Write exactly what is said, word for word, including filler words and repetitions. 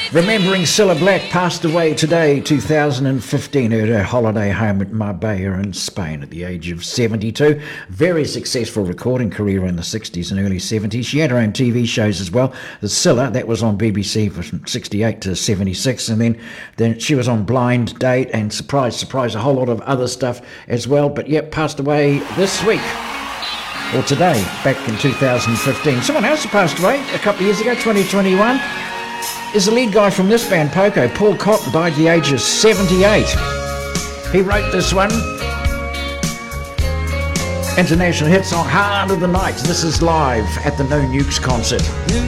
Remembering Cilla Black, passed away today, two thousand fifteen, at her holiday home at Marbella in Spain at the age of seventy-two. Very successful recording career in the sixties and early seventies. She had her own T V shows as well. The Cilla, that was on B B C from sixty-eight to seventy-six, and then, then she was on Blind Date and Surprise, Surprise, a whole lot of other stuff as well. But yep, passed away this week, or today, back in two thousand fifteen. Someone else who passed away a couple of years ago, twenty twenty-one, is the lead guy from this band, Poco. Paul Cotton died at the age of seventy-eight. He wrote this one. International hit song, Heart of the Night. This is live at the No Nukes concert. You